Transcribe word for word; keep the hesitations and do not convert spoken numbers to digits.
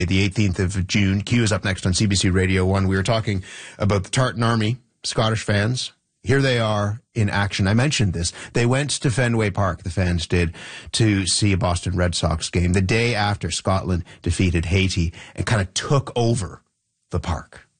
the eighteenth of June. Q is up next on C B C Radio one. We were talking about the Tartan Army, Scottish fans. Here they are in action. I mentioned this. They went to Fenway Park, the fans did, to see a Boston Red Sox game the day after Scotland defeated Haiti and kind of took over the park.